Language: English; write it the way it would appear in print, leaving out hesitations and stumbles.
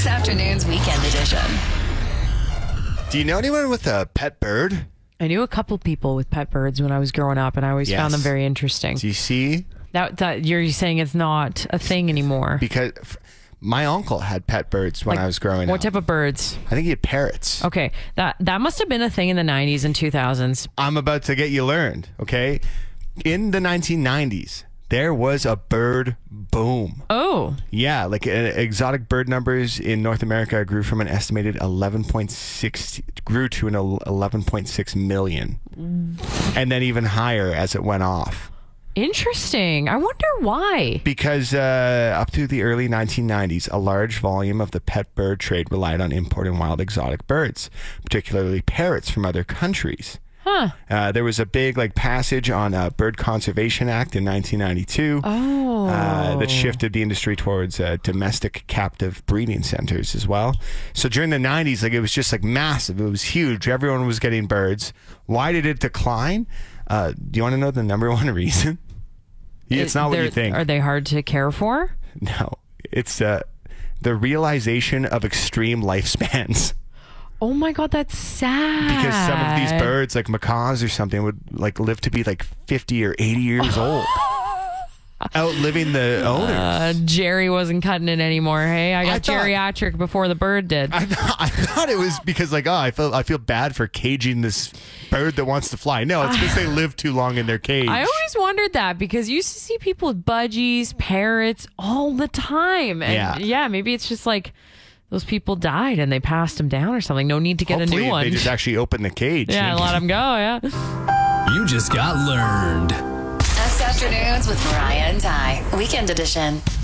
Afternoons Weekend Edition. Do you know anyone with a pet bird? I knew a couple people with pet birds when I was growing up, and I always found them very interesting. Do you see? That you're saying it's not a thing anymore. Because my uncle had pet birds when I was growing up. What type of birds? I think he had parrots. Okay, that must have been a thing in the 90s and 2000s. I'm about to get you learned, okay? In the 1990s, there was a bird boom. Oh. Yeah, like exotic bird numbers in North America grew from an estimated 11.6 million. And then even higher as it went off. Interesting. I wonder why. Because up to the early 1990s, a large volume of the pet bird trade relied on importing wild exotic birds, particularly parrots from other countries. Huh. There was a big passage on a Bird Conservation Act in 1992 that shifted the industry towards domestic captive breeding centers as well. So during the 90s, it was just massive. It was huge. Everyone was getting birds. Why did it decline? Do you want to know the number one reason? It's not what you think. Are they hard to care for? No. It's the realization of extreme lifespans. Oh my God, that's sad. Because some of these birds, like macaws or something, would live to be 50 or 80 years old, outliving the owners. Jerry wasn't cutting it anymore. Hey, I got geriatric before the bird did. I thought it was because I feel bad for caging this bird that wants to fly. No, it's because they live too long in their cage. I always wondered that because you used to see people with budgies, parrots all the time. And yeah, maybe it's just those people died and they passed them down or something. No need to get Hopefully a new one. They just actually open the cage. Yeah, let them go, yeah. You just got learned. X Afternoons with Mariah and Ty. Weekend Edition.